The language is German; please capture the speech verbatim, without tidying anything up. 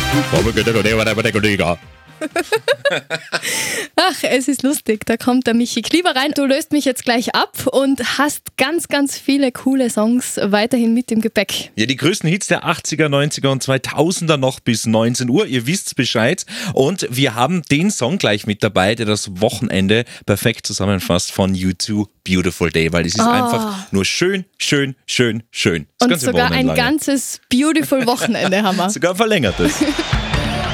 Ach, es ist lustig. Da kommt der Michi Klieber rein. Du löst mich jetzt gleich ab und hast ganz, ganz viele coole Songs weiterhin mit im Gepäck. Ja, die größten Hits der achtziger, neunziger und zweitausender noch bis neunzehn Uhr. Ihr wisst Bescheid. Und wir haben den Song gleich mit dabei, der das Wochenende perfekt zusammenfasst von U zwei, Beautiful Day. Weil es ist oh. einfach nur schön, schön, schön, schön. Das und sogar ein lang. ganzes Beautiful Wochenende haben wir. Sogar verlängertes.